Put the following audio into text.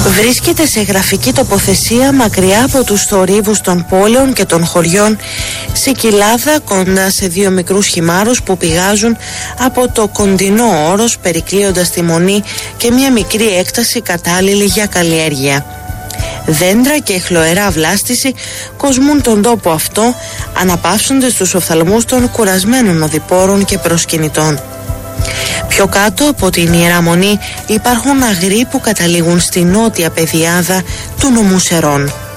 Βρίσκεται σε γραφική τοποθεσία μακριά από τους θορύβους των πόλεων και των χωριών, σε κοιλάδα κοντά σε δύο μικρούς χυμάρους που πηγάζουν από το κοντινό όρος, περικλείοντας τη μονή και μια μικρή έκταση κατάλληλη για καλλιέργεια. Δέντρα και χλωερά βλάστηση κοσμούν τον τόπο αυτό, αναπαύσονται στους οφθαλμούς των κουρασμένων οδηπόρων και προσκυνητών. Πιο κάτω από την Ιερά Μονή υπάρχουν αγροί που καταλήγουν στη νότια πεδιάδα του νομού Σερών.